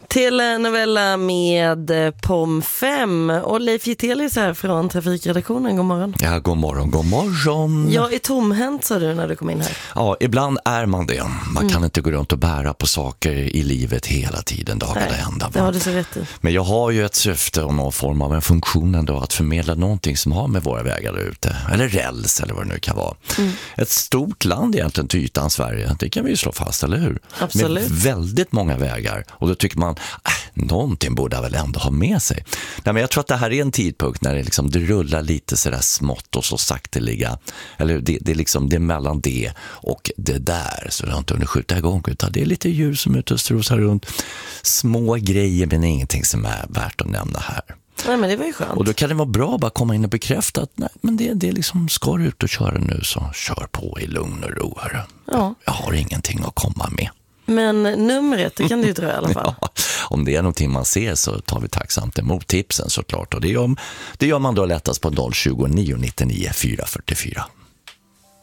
Till Novella med POM 5 och Leif Gitelius här från Trafikredaktionen. God morgon. Ja, god morgon, god morgon. Jag är tomhänt, sa du när du kom in här. Ja, ibland är man det. Man kan inte gå runt och bära på saker i livet hela tiden, dagarna ända. Det har du så rätt i. Men jag har ju ett syfte och någon form av en funktion ändå att förmedla någonting som har med våra vägar ute. Eller räls eller vad det nu kan vara. Ett stort land egentligen till ytan Sverige. Det kan vi ju slå fast, eller hur? Absolut. Med väldigt många vägar. Och då tycker man, någonting borde jag väl ändå ha med sig. Nej, men jag tror att det här är en tidpunkt när det rullar lite sådär smått och så sakteliga. Eller det är liksom det mellan det och det där. Så det har inte hunnit skjuta igång, utan det är lite djur som är ute och strosar runt. Små grejer, men ingenting som är värt att nämna här. Nej, men det var ju skönt. Och då kan det vara bra att bara komma in och bekräfta att nej, men det är liksom, ska du ut och köra nu så kör på i lugn och ro här. Ja. Jag har ingenting att komma med. Men numret, det kan du ju dra i alla fall. Ja, om det är någonting man ser så tar vi tacksamt emot tipsen såklart. Och det gör man då lättast på 020 999 444.